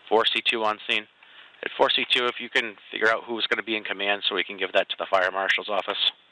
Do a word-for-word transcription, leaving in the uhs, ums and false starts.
four C two on scene. At four C two, if you can figure out who's going to be in command so we can give that to the fire marshal's office.